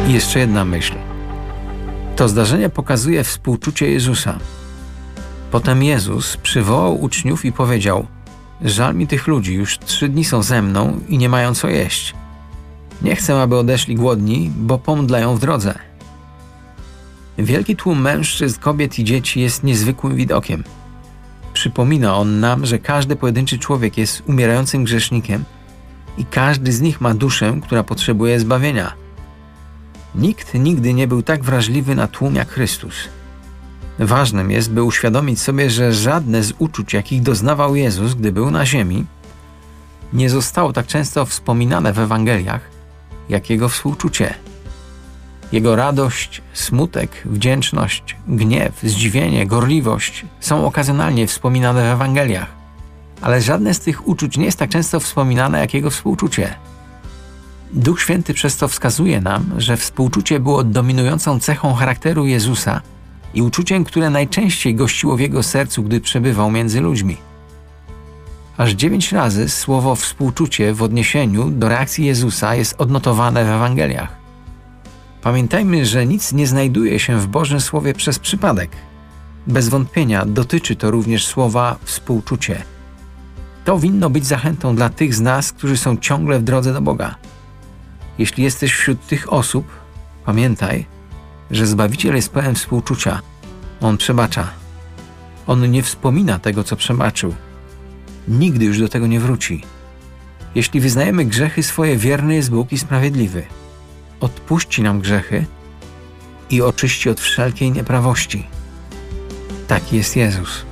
I jeszcze jedna myśl. To zdarzenie pokazuje współczucie Jezusa. Potem Jezus przywołał uczniów i powiedział: żal mi tych ludzi, już 3 dni są ze mną i nie mają co jeść. Nie chcę, aby odeszli głodni, bo pomdleją w drodze. Wielki tłum mężczyzn, kobiet i dzieci jest niezwykłym widokiem. Przypomina on nam, że każdy pojedynczy człowiek jest umierającym grzesznikiem i każdy z nich ma duszę, która potrzebuje zbawienia. Nikt nigdy nie był tak wrażliwy na tłum jak Chrystus. Ważnym jest, by uświadomić sobie, że żadne z uczuć, jakich doznawał Jezus, gdy był na ziemi, nie zostało tak często wspominane w Ewangeliach, jak Jego współczucie. Jego radość, smutek, wdzięczność, gniew, zdziwienie, gorliwość są okazjonalnie wspominane w Ewangeliach, ale żadne z tych uczuć nie jest tak często wspominane jak Jego współczucie. Duch Święty przez to wskazuje nam, że współczucie było dominującą cechą charakteru Jezusa i uczuciem, które najczęściej gościło w Jego sercu, gdy przebywał między ludźmi. Aż 9 razy słowo współczucie w odniesieniu do reakcji Jezusa jest odnotowane w Ewangeliach. Pamiętajmy, że nic nie znajduje się w Bożym Słowie przez przypadek. Bez wątpienia dotyczy to również słowa współczucie. To winno być zachętą dla tych z nas, którzy są ciągle w drodze do Boga. Jeśli jesteś wśród tych osób, pamiętaj, że Zbawiciel jest pełen współczucia. On przebacza. On nie wspomina tego, co przebaczył. Nigdy już do tego nie wróci. Jeśli wyznajemy grzechy swoje, wierny jest Bóg i sprawiedliwy. Odpuści nam grzechy i oczyści od wszelkiej nieprawości. Taki jest Jezus.